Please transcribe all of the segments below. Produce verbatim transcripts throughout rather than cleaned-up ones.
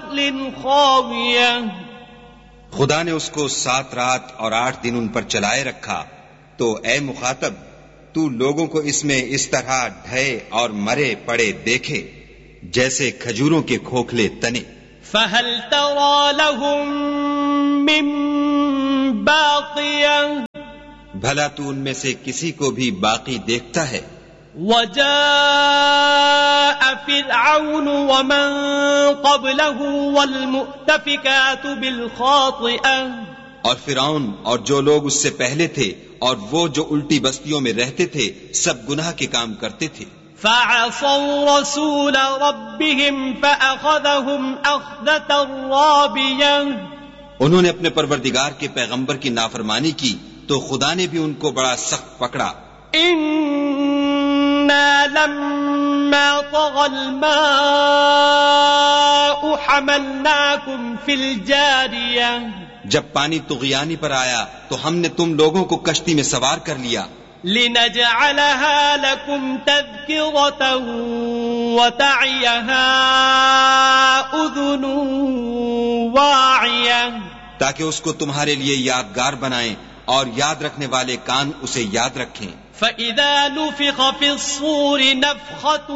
نخل خاوية. خدا نے اس کو سات رات اور آٹھ دن ان پر چلائے رکھا، تو اے مخاطب تو لوگوں کو اس میں اس طرح ڈھے اور مرے پڑے دیکھے جیسے کھجوروں کے کھوکھلے تنے. فهل ترى لهم من باقية. بھلا تو ان میں سے کسی کو بھی باقی دیکھتا ہے؟ وجاء فرعون ومن قبله والمؤتفكات بالخاطئة. اور فرعون اور جو لوگ اس سے پہلے تھے اور وہ جو الٹی بستیوں میں رہتے تھے سب گناہ کے کام کرتے تھے. فعصوا رسول ربهم فأخذهم أخذة رابية. انہوں نے اپنے پروردگار کے پیغمبر کی نافرمانی کی تو خدا نے بھی ان کو بڑا سخت پکڑا. إنا لما طغى الماء حملناكم في الجارية. جب پانی طغیانی پر آیا تو ہم نے تم لوگوں کو کشتی میں سوار کر لیا. لنجعلها لكم تذكرة وتعيها أذن واعية. تاکہ اس کو تمہارے لیے یادگار بنائیں اور یاد رکھنے والے کان اسے یاد رکھیں. فإذا نفخ في الصور نفخة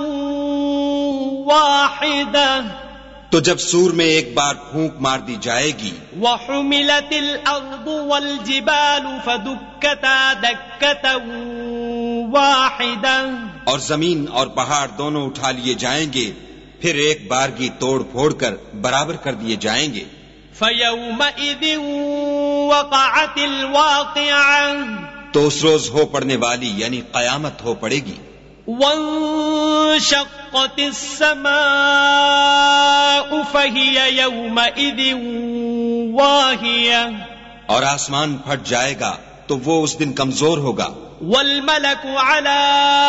واحدة. تو جب سور میں ایک بار پھونک مار دی جائے گی. وحملت الارض والجبال فدکتا دکتا واحدا. اور زمین اور پہاڑ دونوں اٹھا لیے جائیں گے پھر ایک بارگی توڑ پھوڑ کر برابر کر دیے جائیں گے. فیومئذ وقعت الواقعة. تو اس روز ہو پڑنے والی یعنی قیامت ہو پڑے گی. وانشقت السماء فهي يومئذ واهية. اور آسمان پھٹ جائے گا تو وہ اس دن کمزور ہوگا. والملك على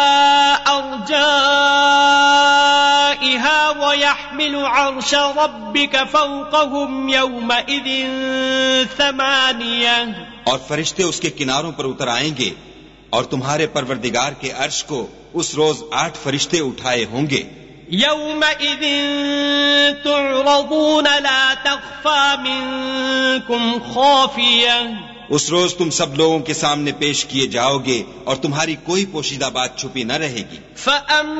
أرجائها ويحمل عرش ربك فوقهم يومئذ ثمانية. اور فرشتے اس کے کناروں پر اتر آئیں گے اور تمہارے پروردگار کے عرش کو اس روز آٹھ فرشتے اٹھائے ہوں گے. يومئذ تعرضون لا تخفى منكم خافية. اس روز تم سب لوگوں کے سامنے پیش کیے جاؤ گے اور تمہاری کوئی پوشیدہ بات چھپی نہ رہے گی. فأما